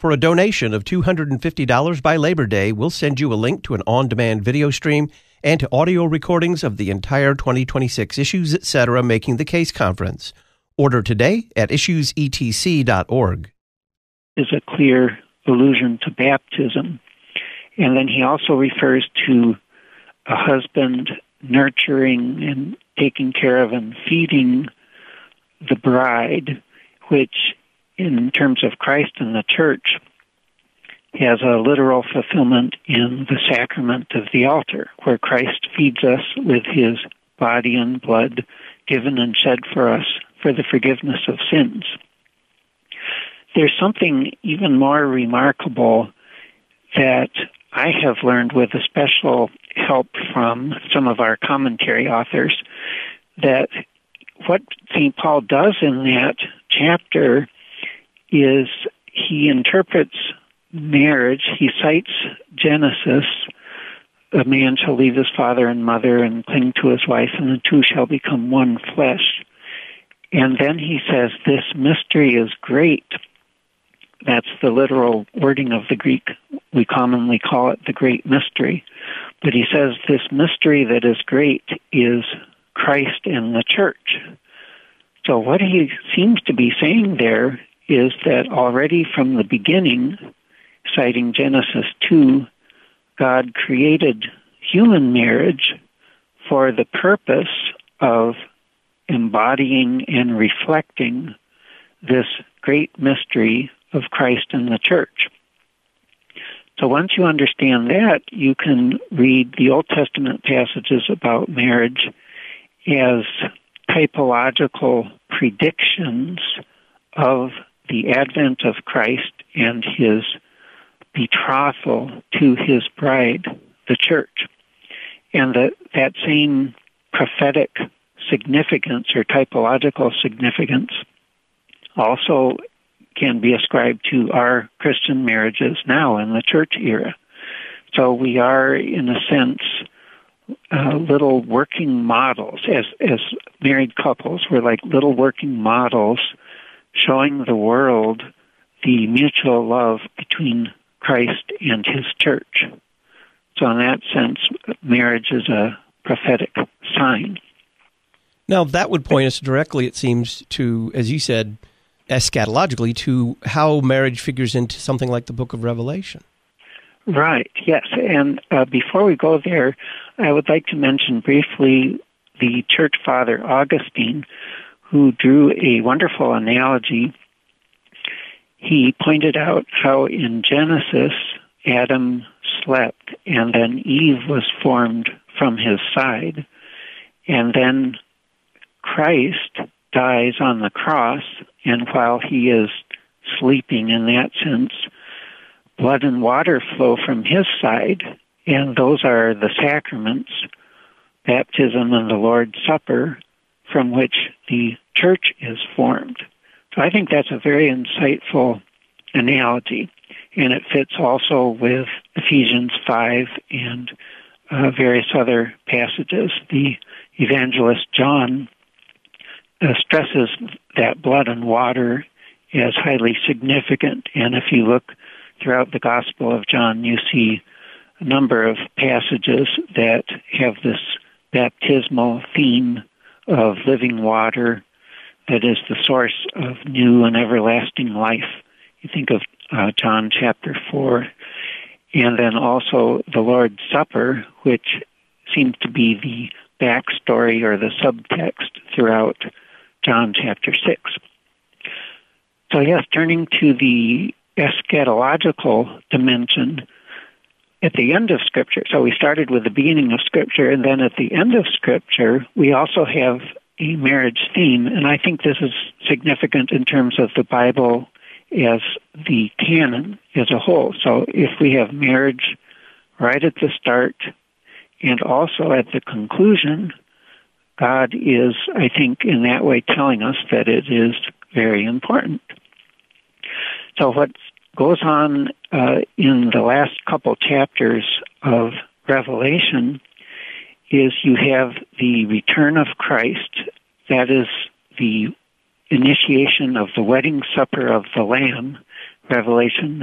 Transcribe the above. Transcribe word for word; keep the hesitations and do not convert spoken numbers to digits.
For a donation of two hundred fifty dollars by Labor Day, we'll send you a link to an on-demand video stream and to audio recordings of the entire twenty twenty-six Issues Etc. Making the Case conference. Order today at issues e t c dot org. Is a clear allusion to baptism. And then he also refers to a husband nurturing and taking care of and feeding the bride, which in terms of Christ and the church has a literal fulfillment in the sacrament of the altar, where Christ feeds us with his body and blood given and shed for us for the forgiveness of sins. There's something even more remarkable that I have learned with a special help from some of our commentary authors, that what Saint Paul does in that chapter is he interprets marriage. He cites Genesis, a man shall leave his father and mother and cling to his wife, and the two shall become one flesh. And then he says, this mystery is great. That's the literal wording of the Greek. We commonly call it the great mystery. But he says this mystery that is great is Christ and the church. So what he seems to be saying there is that already from the beginning, citing Genesis two, God created human marriage for the purpose of embodying and reflecting this great mystery of Christ and the church. So once you understand that, you can read the Old Testament passages about marriage as typological predictions of the advent of Christ and his betrothal to his bride, the church. And that, that same prophetic significance or typological significance also can be ascribed to our Christian marriages now in the church era. So we are, in a sense, uh, little working models. As, as married couples, we're like little working models showing the world the mutual love between Christ and his church. So in that sense, marriage is a prophetic sign. Now, that would point us directly, it seems, to, as you said, eschatologically, to how marriage figures into something like the Book of Revelation. Right, yes. And uh, before we go there, I would like to mention briefly the church father Augustine, who drew a wonderful analogy. He pointed out how in Genesis, Adam slept, and then Eve was formed from his side, and then Christ dies on the cross, and while he is sleeping in that sense, blood and water flow from his side, and those are the sacraments, baptism and the Lord's Supper, from which the church is formed. So I think that's a very insightful analogy, and it fits also with Ephesians five and uh, various other passages. The evangelist John uh, stresses that blood and water as highly significant, and if you look throughout the Gospel of John, you see a number of passages that have this baptismal theme of living water that is the source of new and everlasting life. You think of uh, John chapter four, and then also the Lord's Supper, which seems to be the backstory or the subtext throughout John chapter six. So yes, turning to the eschatological dimension, at the end of Scripture, so we started with the beginning of Scripture, and then at the end of Scripture, we also have a marriage theme, and I think this is significant in terms of the Bible as the canon as a whole. So if we have marriage right at the start and also at the conclusion, God is, I think, in that way telling us that it is very important. So what goes on uh, in the last couple chapters of Revelation is you have the return of Christ, that is the initiation of the wedding supper of the Lamb, Revelation